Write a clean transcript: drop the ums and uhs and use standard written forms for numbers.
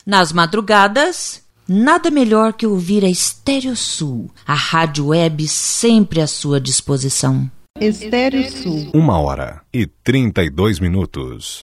Nas madrugadas, nada melhor que ouvir a Estéreo Sul, a rádio web sempre à sua disposição. Estéreo Sul. 1h32.